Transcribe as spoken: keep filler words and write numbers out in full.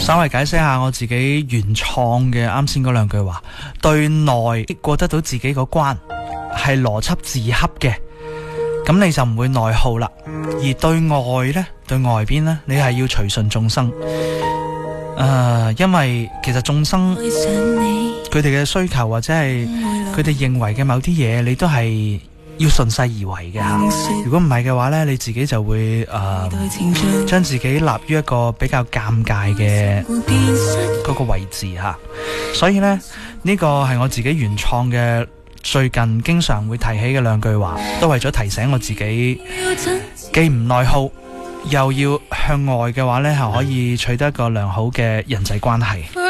稍微解釋下我自己原創嘅啱先嗰兩句話，對內過得到自己個關係邏輯自洽嘅，咁你就唔會內耗啦。而對外呢，對外邊呢，你係要隨順眾生。誒、呃，因為其實眾生佢哋嘅需求或者係佢哋認為嘅某啲嘢，你都係要順勢而為嘅吓。如果唔係嘅話呢，你自己就會誒將、呃、自己立於一個比較尷尬嘅嗰個位置吓。所以呢，呢個係我自己原創嘅，最近經常會提起嘅兩句話，都為咗提醒我自己，既唔內耗，又要向外嘅話呢，係可以取得一個良好嘅人際關係。